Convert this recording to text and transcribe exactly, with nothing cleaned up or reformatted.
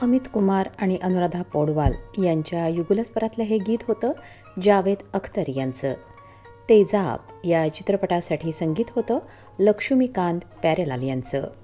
अमित कुमार आणि अनुराधा पौडवाल यांच्या युगुलस्वरातलं हे गीत होतं जावेद अख्तर यांचं. तेजाब या चित्रपटासाठी संगीत होतं लक्ष्मीकांत प्यारेलाल यांचं.